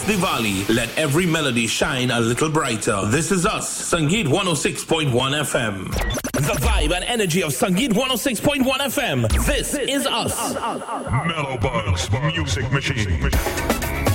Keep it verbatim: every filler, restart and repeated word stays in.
Diwali, let every melody shine a little brighter. This is us, Sangeet one oh six point one F M. The vibe and energy of Sangeet one oh six point one F M. This is us. Mellow Buzz Music Machine.